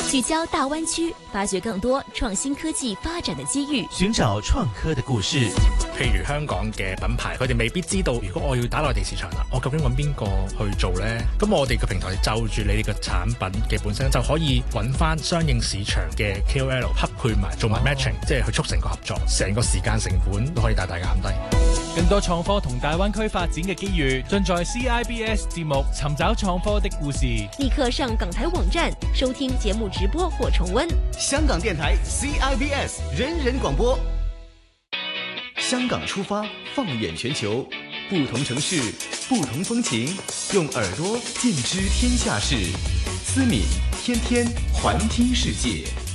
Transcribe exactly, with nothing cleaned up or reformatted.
聚焦大灣區，發掘更多創新科技發展的機遇， 尋找創科的故事。 譬如香港嘅品牌，佢哋未必知道，如果我要打內地市場啦，我究竟揾邊個去做呢？咁我哋嘅平台就住你哋嘅產品嘅本身，就可以揾翻相應市場嘅 K O L 匹配埋，做埋 matching，、哦、即係去促成個合作，成個時間成本都可以大大減低。 更多創科同大灣區發展嘅機遇，盡在 C I B S 節目尋找創科的故事。 立刻上港台網站收聽節目直播或重溫。 香港電台 C I B S 人人廣播。香港出發，放眼全球，不同城市，不同風情，用耳朵見知天下事。思敏天天環聽世界。